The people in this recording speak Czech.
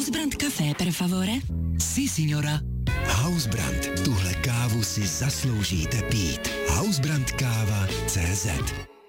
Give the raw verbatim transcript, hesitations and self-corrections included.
Housebrand Café, per favore? Si, signora. Housebrand. Tuhle kávu si zasloužíte pít. Housebrand káva tečka cé zet